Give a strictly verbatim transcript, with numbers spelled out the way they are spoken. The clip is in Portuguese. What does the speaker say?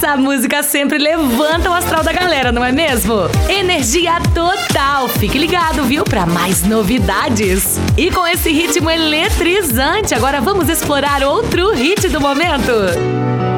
Essa música sempre levanta o astral da galera, não é mesmo? Energia total! Fique ligado, viu? Pra mais novidades. E com esse ritmo eletrizante, agora vamos explorar outro hit do momento.